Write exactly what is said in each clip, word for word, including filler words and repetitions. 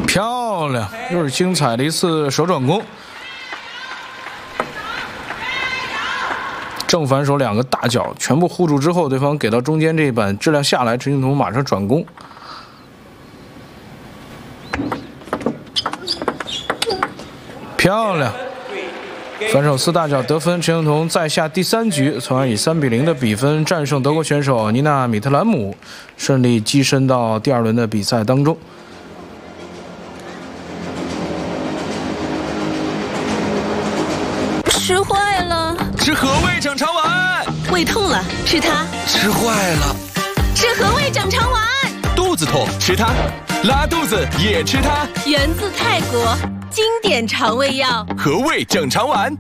漂亮，又是精彩的一次手转攻。正反手两个大脚全部护住之后，对方给到中间这一板质量下来，陈幸同马上转攻。漂亮，反手四大脚得分，陈幸同再下第三局，从而以三比零的比分战胜德国选手妮娜米特兰姆，顺利跻身到第二轮的比赛当中。 吃坏了， 吃和味整肠丸。 胃痛了，吃它。 吃坏了， 吃和味整肠丸。 肚子痛，吃它。拉肚子也吃它。 源自泰国，经典肠胃药。 和味整肠丸。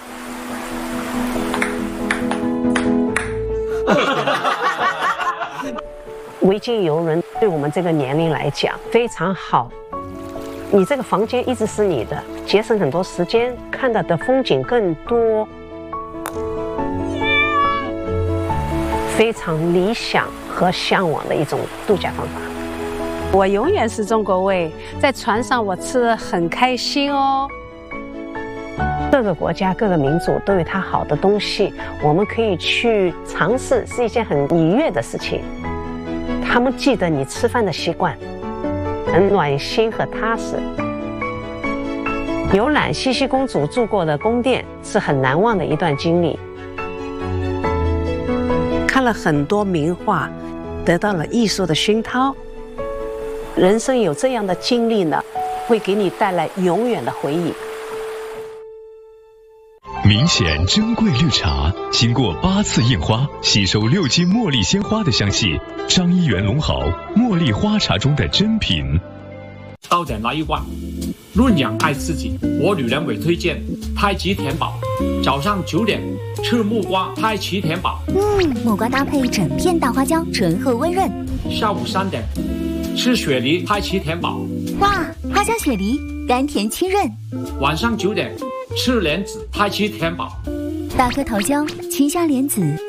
维京游轮对我们这个年龄来讲非常好。你这个房间一直是你的，节省很多时间，看到的风景更多，非常理想和向往的一种度假方法。 我永远是中国胃，在船上我吃得很开心哦。 各个国家、各个民族都有它好的东西，我们可以去尝试，是一件很愉悦的事情。他们记得你吃饭的习惯。很暖心和踏实。游览茜茜公主住过的宫殿是很难忘的一段经历。看了很多名画，得到了艺术的熏陶。人生有这样的经历呢，会给你带来永远的回忆。 明显珍贵绿茶，经过八次印花，吸收六斤茉莉鲜花的香气。张一元龙豪茉莉花茶中的珍品。 到点来一罐，润养爱自己。我女人为推荐太极甜宝，早上九点吃木瓜太极甜宝。 嗯，木瓜搭配整片大花椒，醇厚温润。 下午三点吃雪梨太极甜宝。 哇，花香雪梨，甘甜清润。 晚上九点吃莲子太极甜宝。 大颗桃胶，清香莲子。